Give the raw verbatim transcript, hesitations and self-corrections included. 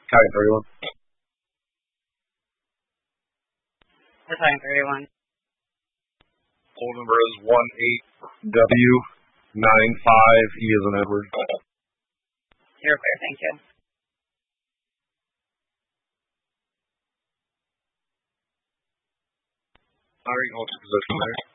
Titan thirty-one. We're Titan thirty-one. Phone number is one eight W nine five E as in Edward. You're clear, thank you. Alright, hold your position there.